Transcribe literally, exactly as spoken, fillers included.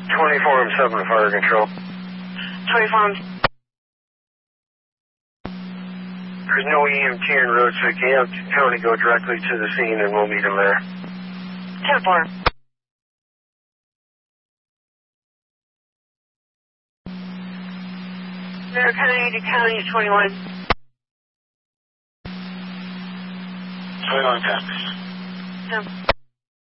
twenty-four M seven fire control. twenty-four M. There's no E M T en route, so you have to Tony go directly to the scene and we'll meet him there. ten four. They're coming to County twenty-one. twenty-one copies. Yeah.